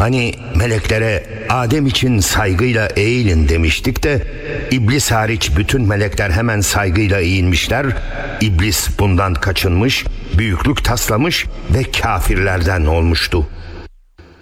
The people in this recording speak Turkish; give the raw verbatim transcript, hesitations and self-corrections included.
Hani meleklere Adem için saygıyla eğilin demiştik de İblis hariç bütün melekler hemen saygıyla eğilmişler. İblis bundan kaçınmış, büyüklük taslamış ve kafirlerden olmuştu.